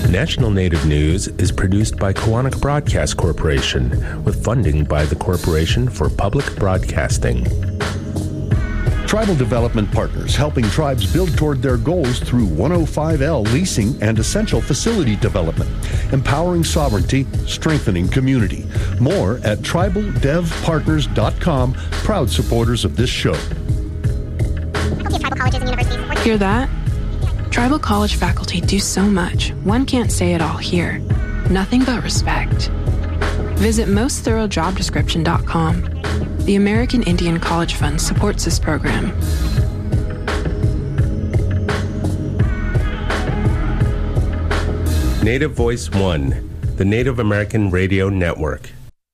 National Native News is produced by Koahnic Broadcast Corporation with funding by the Corporation for Public Broadcasting. Tribal Development Partners, helping tribes build toward their goals through 105L leasing and essential facility development, empowering sovereignty, strengthening community. More at tribaldevpartners.com, proud supporters of this show. Tribal colleges and universities. Hear that? Tribal college faculty do so much, one can't say it all here. Nothing but respect. Visit mostthoroughdescription.com. The American Indian College Fund supports this program. Native Voice One, the Native American Radio Network.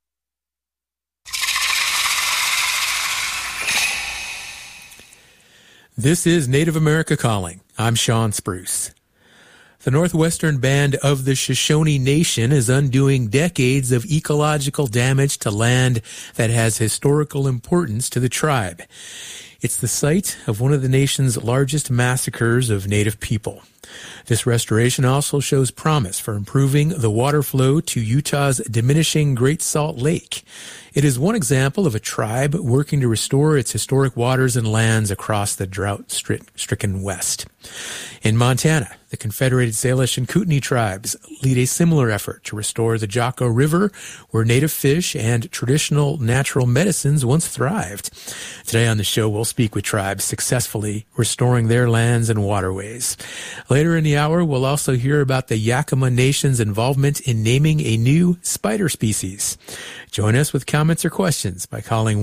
This is Native America Calling. I'm Sean Spruce. The Northwestern Band of the Shoshone Nation is undoing decades of ecological damage to land that has historical importance to the tribe. It's the site of one of the nation's largest massacres of Native people. This restoration also shows promise for improving the water flow to Utah's diminishing Great Salt Lake. It is one example of a tribe working to restore its historic waters and lands across the drought-stricken West. In Montana, the Confederated Salish and Kootenai tribes lead a similar effort to restore the Jocko River, where native fish and traditional natural medicines once thrived. Today on the show, we'll speak with tribes successfully restoring their lands and waterways. Later in the hour, we'll also hear about the Yakama Nation's involvement in naming a new spider species. Join us with comments or questions by calling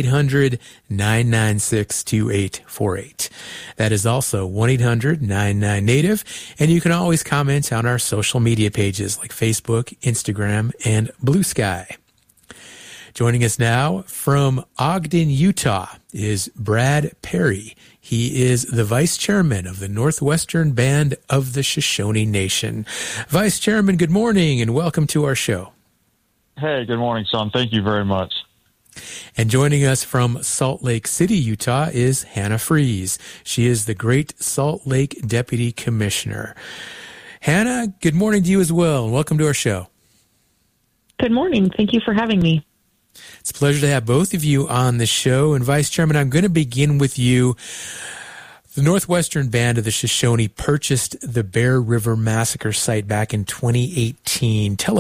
1-800-996-2848. That is also 1-800-99-NATIVE, and you can always comment on our social media pages like Facebook, Instagram, and Blue Sky. Joining us now from Ogden, Utah, is Brad Perry. He is the Vice Chairman of the Northwestern Band of the Shoshone Nation. Vice Chairman, good morning and welcome to our show. Hey, good morning, Sean. Thank you very much. And joining us from Salt Lake City, Utah, is Hannah Fries. She is the Great Salt Lake Deputy Commissioner. Hannah, good morning to you as well, and welcome to our show. Good morning. Thank you for having me. It's a pleasure to have both of you on the show. And Vice Chairman, I'm going to begin with you. The Northwestern Band of the Shoshone purchased the Bear River Massacre site back in 2018. Tell